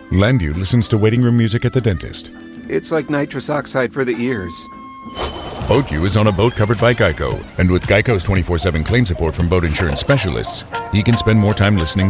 Landu listens to waiting room music at the dentist. It's like nitrous oxide for the ears. BoatU is on a boat covered by Geico, and with Geico's 24/7 claim support from boat insurance specialists, he can spend more time listening